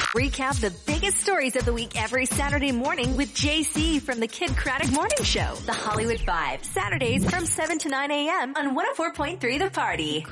Recap the biggest stories of the week every Saturday morning with JC from the Kid Craddock Morning Show. The Hollywood Vibe. Saturdays from 7 to 9 a.m. on 104.3 The Party.